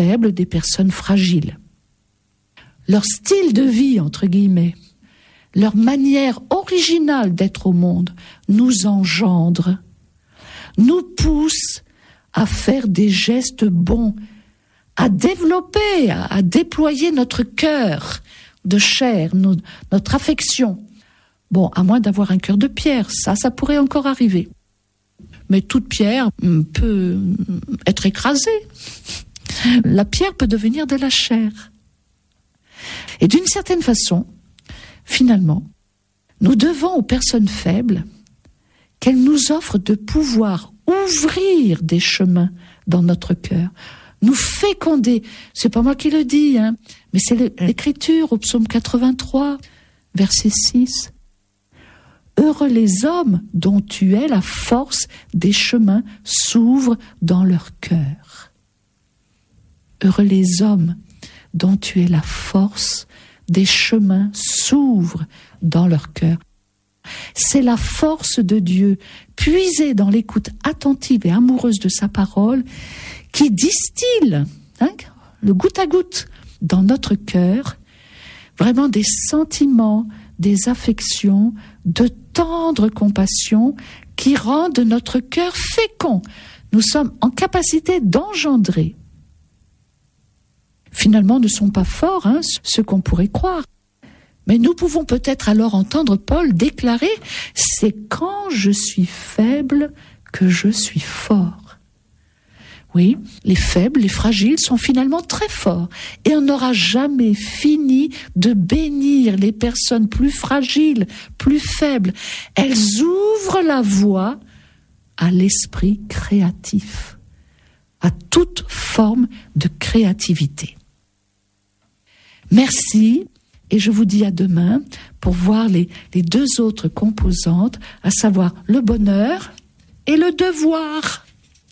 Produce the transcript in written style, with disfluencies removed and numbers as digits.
faibles, des personnes fragiles. Leur style de vie, entre guillemets, leur manière originale d'être au monde nous engendre, nous pousse à faire des gestes bons, à développer, à déployer notre cœur de chair, notre affection. Bon, à moins d'avoir un cœur de pierre, ça pourrait encore arriver. Mais toute pierre peut être écrasée. La pierre peut devenir de la chair. Et d'une certaine façon, finalement, nous devons aux personnes faibles qu'elles nous offrent de pouvoir ouvrir des chemins dans notre cœur, nous féconder. C'est pas moi qui le dis, mais c'est l'Écriture au psaume 83, verset 6. Heureux les hommes dont tu es la force des chemins s'ouvrent dans leur cœur. Heureux les hommes dont tu es la force des chemins s'ouvrent dans leur cœur. C'est la force de Dieu, puisée dans l'écoute attentive et amoureuse de sa parole, qui distille, le goutte à goutte, dans notre cœur, vraiment des sentiments, des affections, de tendre compassion qui rendent notre cœur fécond. Nous sommes en capacité d'engendrer. Finalement, ne sont pas forts, ce qu'on pourrait croire. Mais nous pouvons peut-être alors entendre Paul déclarer « C'est quand je suis faible que je suis fort ». Oui, les faibles, les fragiles sont finalement très forts. Et on n'aura jamais fini de bénir les personnes plus fragiles, plus faibles. Elles ouvrent la voie à l'esprit créatif, à toute forme de créativité. Merci. Et je vous dis à demain pour voir les deux autres composantes, à savoir le bonheur et le devoir.